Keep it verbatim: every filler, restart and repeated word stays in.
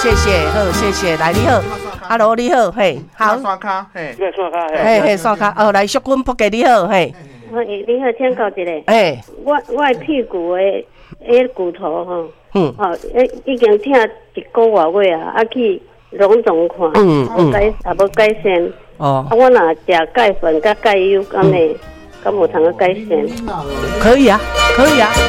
谢谢，好，谢谢，来你好 ，Hello， 你好，嘿，好， 刷卡，嘿， 刷卡， 嘿嘿，刷卡，哦，来淑君仆给你好，嘿， 你好，请教一下， 哎， 我我的屁股的迄骨头吼， 嗯， 哦，已经疼一个月月啊，啊去隆重看， 嗯嗯， 改也无改善， 哦， 啊，我若食钙粉甲钙油，咁呢，咁有通个改善？ 可以啊，可以啊。